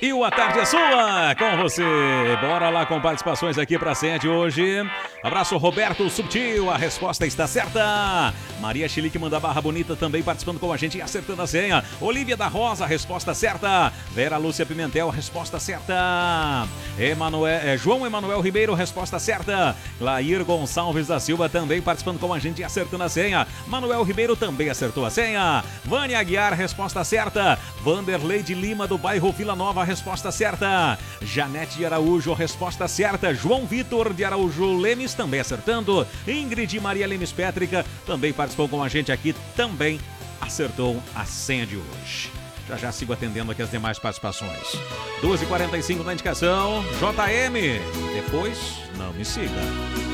E o A Tarde é Sua, com você. Bora lá com participações aqui pra senha de hoje. Abraço, Roberto Subtil, a resposta está certa. Maria Chilique manda barra bonita também participando com a gente e acertando a senha. Olivia da Rosa, a resposta certa. Vera Lúcia Pimentel, a resposta certa. João Emanuel Ribeiro, resposta certa. Lair Gonçalves da Silva também participando com a gente e acertando a senha. Manuel Ribeiro também acertou a senha. Vânia Aguiar, resposta certa. Vanderlei de Lima do bairro Vila Nova, resposta certa. Janete de Araújo, resposta certa. João Vitor de Araújo Lemes também acertando. Ingrid Maria Lemes Pétrica também participou com a gente aqui, também acertou a senha de hoje. Já sigo atendendo aqui as demais participações. 2h45 na indicação. JM, depois não me siga.